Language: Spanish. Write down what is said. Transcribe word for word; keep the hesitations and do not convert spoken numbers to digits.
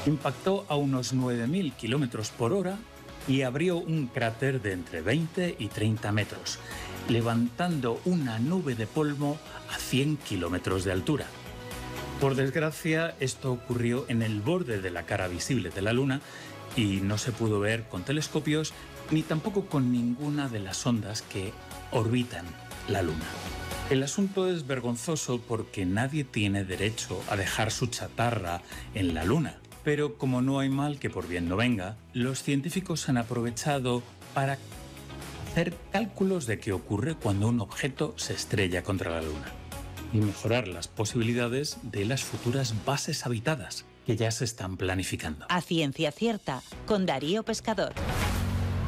Impactó a unos nueve mil kilómetros por hora y abrió un cráter de entre veinte y treinta metros, levantando una nube de polvo a cien kilómetros de altura. Por desgracia, esto ocurrió en el borde de la cara visible de la Luna y no se pudo ver con telescopios ni tampoco con ninguna de las sondas que orbitan la Luna. El asunto es vergonzoso porque nadie tiene derecho a dejar su chatarra en la Luna. Pero como no hay mal que por bien no venga, los científicos han aprovechado para hacer cálculos de qué ocurre cuando un objeto se estrella contra la Luna y mejorar las posibilidades de las futuras bases habitadas que ya se están planificando. A Ciencia Cierta, con Darío Pescador.